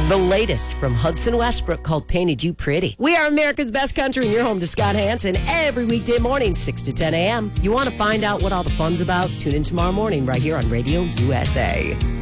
The latest from Hudson Westbrook called Painted You Pretty. We are America's Best Country, and you're home to Scott Hansen every weekday morning, 6 to 10 a.m. You want to find out what all the fun's about? Tune in tomorrow morning right here on Radio USA.